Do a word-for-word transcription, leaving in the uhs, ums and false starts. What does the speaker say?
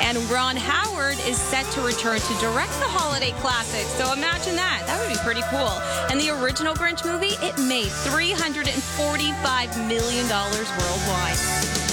And Ron Howard is set to return to direct the holiday classic. So imagine that. That would be pretty cool. And the original Grinch movie, it made three hundred forty-five million dollars worldwide.